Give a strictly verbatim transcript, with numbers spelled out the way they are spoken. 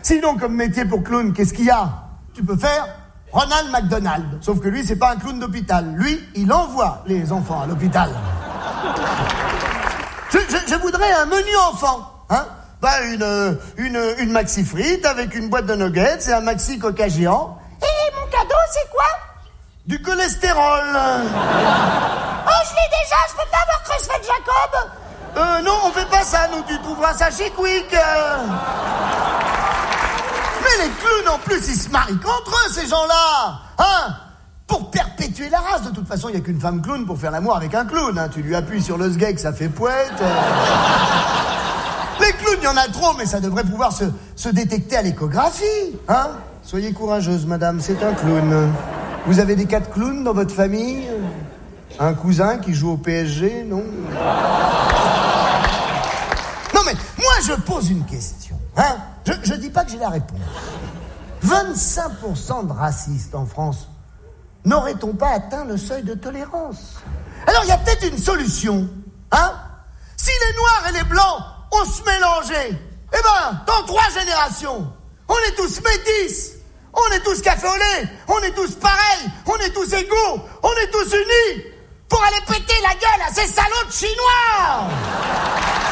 Sinon, comme métier pour clown, qu'est-ce qu'il y a? Tu peux faire Ronald McDonald. Sauf que lui, c'est pas un clown d'hôpital. Lui, il envoie les enfants à l'hôpital. Je, je, je voudrais un menu enfant, hein? Bah, une, une, une maxi frite avec une boîte de nuggets et un maxi coca géant. Et mon cadeau, c'est quoi? Du cholestérol. Oh, je l'ai déjà, je peux pas avoir CrossFit Jacob? Euh, non, on fait pas ça, nous, tu trouveras ça chez Quick. euh. Mais les clowns, en plus, ils se marient contre eux, ces gens-là. Hein? Pour perpétuer la race. De toute façon, il n'y a qu'une femme clown pour faire l'amour avec un clown. Hein. Tu lui appuies sur le sgeg, ça fait poète. euh. Les clowns, il y en a trop, mais ça devrait pouvoir se, se détecter à l'échographie. Hein? Soyez courageuse, madame, c'est un clown. Vous avez des cas de clowns dans votre famille? Un cousin qui joue au P S G, non? Non, mais moi, je pose une question. Hein? Je, je dis pas que j'ai la réponse. vingt-cinq pour cent de racistes en France. N'aurait-on pas atteint le seuil de tolérance? Alors, il y a peut-être une solution. Hein? Si les Noirs et les Blancs, on se mélangeait, eh ben, dans trois générations, on est tous métis, on est tous café au lait, on est tous pareils, on est tous égaux, on est tous unis pour aller péter la gueule à ces salauds de Chinois!